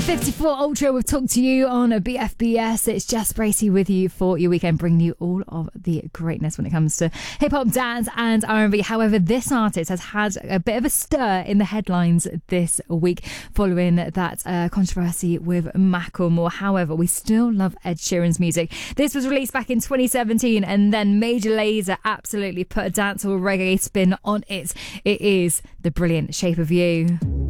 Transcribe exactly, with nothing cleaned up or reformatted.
fifty-four Ultra, we've talked to you on a B F B S. It's Jess Bracey with you for your weekend, bringing you all of the greatness when it comes to hip-hop, dance and R and B. However, this artist has had a bit of a stir in the headlines this week following that uh, controversy with Macklemore. However, we still love Ed Sheeran's music. This was released back in twenty seventeen, and then Major Lazer absolutely put a dancehall reggae spin on it. It is the brilliant Shape of You.